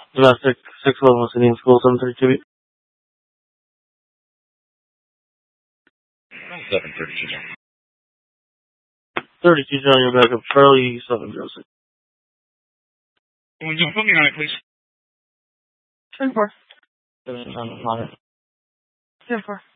Domestic 611 West Indian School, 732. 732. 32 John, your backup, Charlie 706. Put me on it, please. 10-4. 7 on the 4. 10-4.